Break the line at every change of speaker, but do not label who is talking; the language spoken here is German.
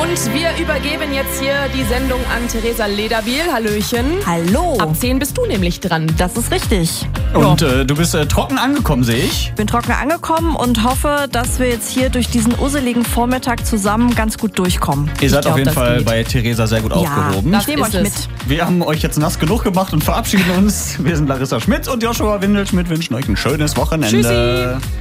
Und wir übergeben jetzt hier die Sendung an Theresa Lederbiel. Hallöchen.
Hallo.
Ab 10 bist du nämlich dran.
Das ist richtig.
Und du bist trocken angekommen, sehe ich.
Ich bin trocken angekommen und hoffe, dass wir jetzt hier durch diesen usseligen Vormittag zusammen ganz gut durchkommen.
Ihr seid auf jeden Fall bei Theresa sehr gut aufgehoben.
Ich nehme euch mit.
Wir haben euch jetzt nass genug gemacht und verabschieden uns. Wir sind Larissa Schmidt und Joshua Windelschmidt, wünschen euch ein schönes Wochenende.
Tschüssi.